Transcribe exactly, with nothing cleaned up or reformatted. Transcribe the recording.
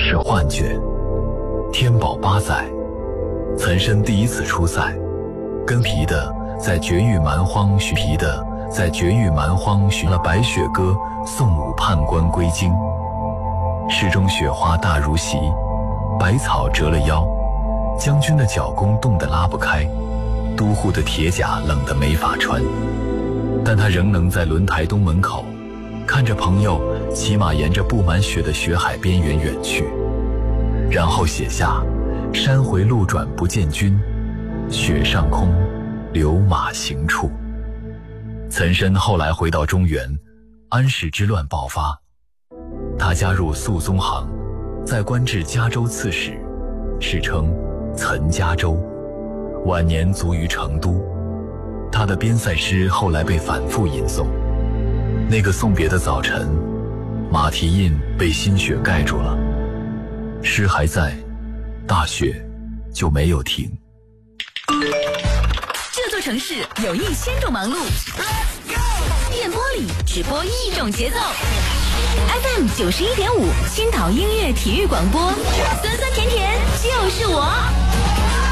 是幻觉。天宝八载，岑参第一次出塞，跟皮的在绝域蛮荒寻皮的在绝域蛮荒寻了白雪歌，送武判官归京。市中雪花大如席，百草折了腰，将军的脚弓冻得拉不开，都护的铁甲冷得没法穿。但他仍能在轮台东门口，看着朋友骑马沿着布满雪的雪海边缘远去，然后写下山回路转不见君，雪上空留马行处。岑参后来回到中原，安史之乱爆发，他加入肃宗行，在官至嘉州刺史，史称岑嘉州，晚年卒于成都。他的边塞诗后来被反复吟诵。那个送别的早晨，马蹄印被新雪盖住了，诗还在，大雪就没有停。 这座城市有一千种忙碌，电波里只播一种节奏。F M 九十一点五，青岛音乐体育广播，酸酸甜甜就是我。